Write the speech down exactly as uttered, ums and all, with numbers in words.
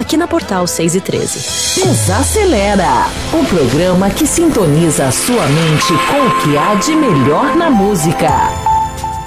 aqui na Portal seis e treze. Desacelera, o programa que sintoniza a sua mente com o que há de melhor na música.